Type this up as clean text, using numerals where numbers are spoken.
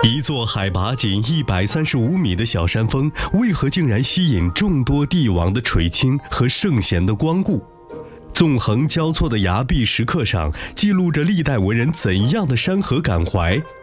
一座海拔仅135米的小山峰，为何竟然吸引众多帝王的垂青和圣贤的光顾？纵横交错的崖壁石刻上，记录着历代文人怎样的山河感怀。